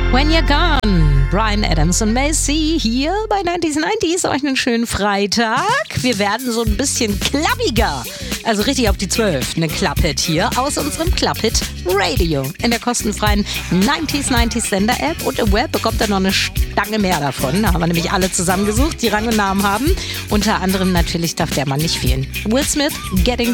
When You're Gone, Bryan Adams und Macy hier bei 90s. Euch einen schönen Freitag. Wir werden so ein bisschen klappiger. Also richtig auf die 12. Eine Clubhit hier aus unserem Clubhit Radio. In der kostenfreien 90s Sender-App und im Web bekommt ihr noch eine Stange mehr davon. Da haben wir nämlich alle zusammengesucht, die Rang und Namen haben. Unter anderem natürlich darf der Mann nicht fehlen. Will Smith, Getting